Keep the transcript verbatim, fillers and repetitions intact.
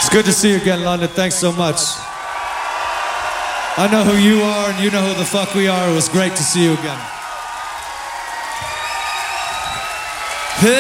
It's good to see you again, London. Thanks so much. I know who you are and you know who the fuck we are. It was great to see you again.